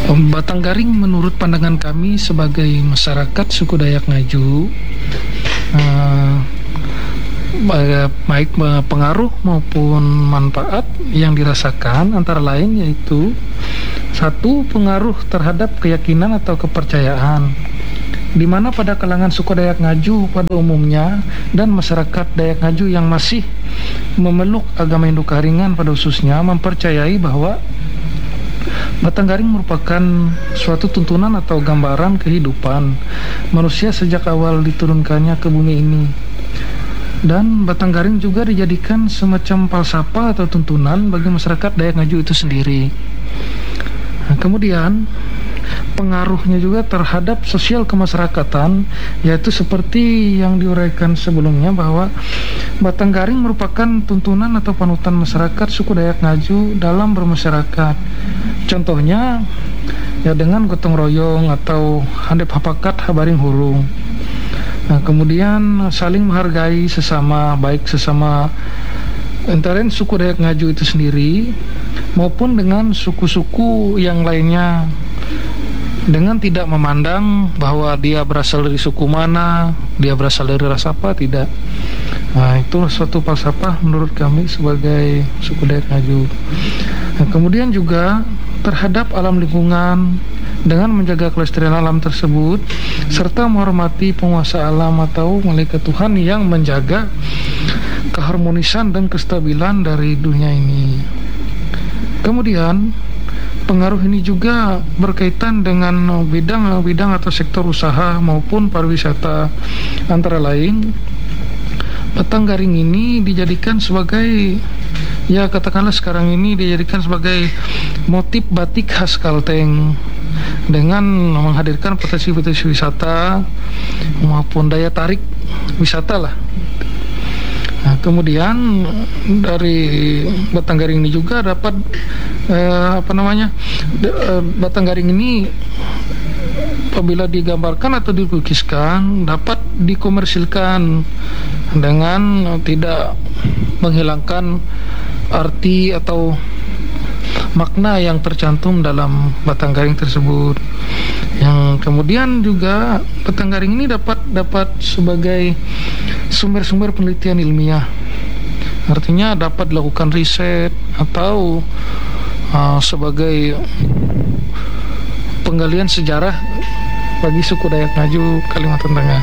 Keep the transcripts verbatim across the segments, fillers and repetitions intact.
Batanggaring menurut pandangan kami sebagai masyarakat suku Dayak Ngaju, uh, baik pengaruh maupun manfaat yang dirasakan antara lain yaitu satu, pengaruh terhadap keyakinan atau kepercayaan, di mana pada kalangan suku Dayak Ngaju pada umumnya dan masyarakat Dayak Ngaju yang masih memeluk agama Hindu Karingan pada khususnya mempercayai bahwa Batanggaring merupakan suatu tuntunan atau gambaran kehidupan manusia sejak awal diturunkannya ke bumi ini. Dan Batanggaring juga dijadikan semacam falsafah atau tuntunan bagi masyarakat Dayak Ngaju itu sendiri. Nah, kemudian pengaruhnya juga terhadap sosial kemasyarakatan, yaitu seperti yang diuraikan sebelumnya bahwa Batanggaring merupakan tuntunan atau panutan masyarakat suku Dayak Ngaju dalam bermasyarakat. Contohnya ya dengan gotong royong atau handep hapakat habaring hurung. Nah, kemudian saling menghargai sesama, baik sesama antara suku Dayak Ngaju itu sendiri maupun dengan suku-suku yang lainnya, dengan tidak memandang bahwa dia berasal dari suku mana, dia berasal dari ras apa, tidak. Nah, itu suatu falsafah menurut kami sebagai suku Dayak Ngaju. Nah, kemudian juga terhadap alam lingkungan dengan menjaga kelestarian alam tersebut serta menghormati penguasa alam atau malaikat Tuhan yang menjaga keharmonisan dan kestabilan dari dunia ini. Kemudian pengaruh ini juga berkaitan dengan bidang-bidang atau sektor usaha maupun pariwisata. Antara lain, Batanggaring ini dijadikan sebagai, ya katakanlah sekarang ini dijadikan sebagai motif batik khas Kalteng dengan menghadirkan potensi-potensi wisata maupun daya tarik wisata lah. Nah, kemudian dari Batanggaring ini juga dapat eh, apa namanya eh, Batanggaring ini apabila digambarkan atau dilukiskan dapat dikomersilkan dengan tidak menghilangkan arti atau makna yang tercantum dalam Batanggaring tersebut. Yang kemudian juga Batanggaring ini dapat dapat sebagai sumber-sumber penelitian ilmiah. Artinya dapat dilakukan riset atau uh, sebagai penggalian sejarah bagi suku Dayak Ngaju Kalimantan Tengah.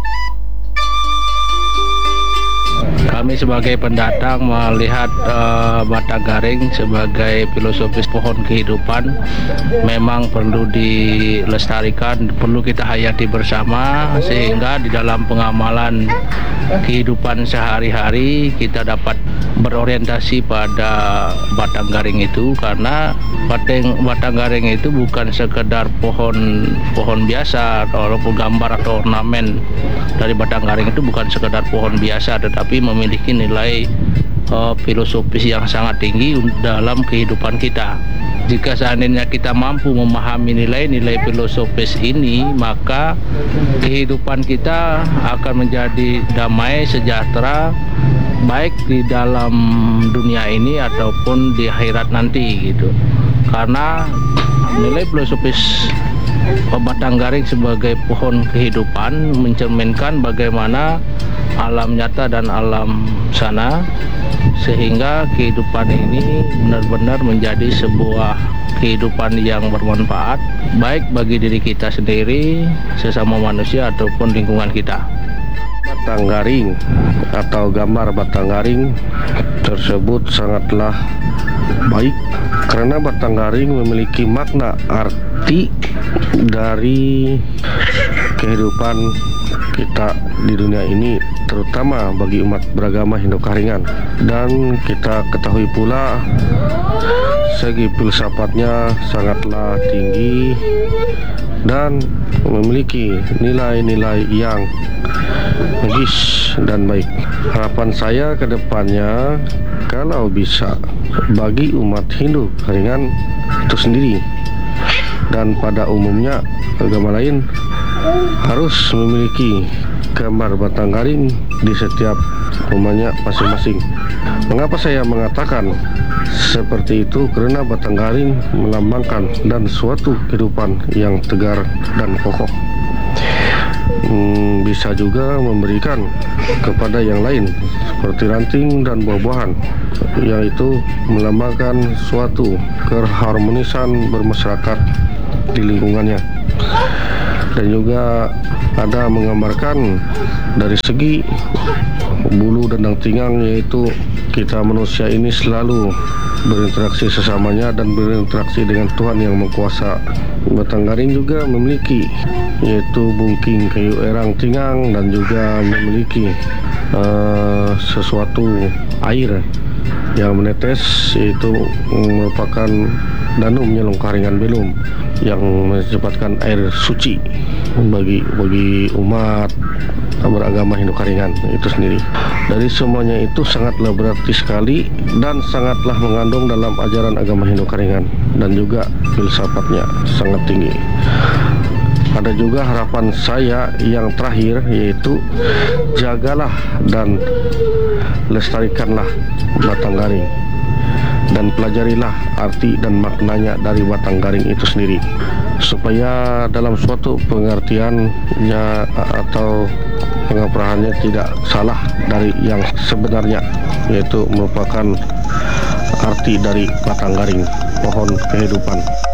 Kami sebagai pendatang melihat uh, Batanggaring sebagai filosofis pohon kehidupan memang perlu dilestarikan, perlu kita hayati bersama sehingga di dalam pengamalan kehidupan sehari-hari kita dapat berorientasi pada Batanggaring itu, karena batang Batanggaring itu bukan sekedar pohon pohon biasa atau gambar atau ornamen dari Batanggaring itu bukan sekedar pohon biasa, tetapi memiliki nilai uh, filosofis yang sangat tinggi dalam kehidupan kita. Jika seandainya kita mampu memahami nilai-nilai filosofis ini, maka kehidupan kita akan menjadi damai, sejahtera, baik di dalam dunia ini ataupun di akhirat nanti gitu. Karena nilai filosofis Batanggaring sebagai pohon kehidupan mencerminkan bagaimana alam nyata dan alam sana, sehingga kehidupan ini benar-benar menjadi sebuah kehidupan yang bermanfaat baik bagi diri kita sendiri, sesama manusia ataupun lingkungan kita. Batanggaring atau gambar Batanggaring tersebut sangatlah baik karena Batanggaring memiliki makna arti dari kehidupan kita di dunia ini, terutama bagi umat beragama Hindu Karingan. Dan kita ketahui pula segi filsafatnya sangatlah tinggi dan memiliki nilai-nilai yang logis dan baik. Harapan saya ke depannya kalau bisa bagi umat Hindu Karingan itu sendiri dan pada umumnya agama lain harus memiliki gambar Batanggaring di setiap rumahnya masing-masing. Mengapa saya mengatakan seperti itu karena batang garing melambangkan dan suatu kehidupan yang tegar dan kokoh. Hmm, bisa juga memberikan kepada yang lain seperti ranting dan buah-buahan, yaitu melambangkan suatu keharmonisan bermasyarakat di lingkungannya. Dan juga ada menggambarkan dari segi bulu dan tinggang, yaitu kita manusia ini selalu berinteraksi sesamanya dan berinteraksi dengan Tuhan yang mengkuasa. Batang garing juga memiliki yaitu bungking kayu erang tinggang dan juga memiliki uh, sesuatu air yang menetes, yaitu merupakan danum nyelong karingan belum yang menyebabkan air suci bagi bagi umat beragama Hindu Karingan itu sendiri. Dari semuanya itu sangatlah berarti sekali dan sangatlah mengandung dalam ajaran agama Hindu Karingan, dan juga filsafatnya sangat tinggi. Ada juga harapan saya yang terakhir, yaitu jagalah dan lestarikanlah batang garing, dan pelajarilah arti dan maknanya dari batang garing itu sendiri, supaya dalam suatu pengertiannya atau pengaprahannya tidak salah dari yang sebenarnya, yaitu merupakan arti dari batang garing, pohon kehidupan.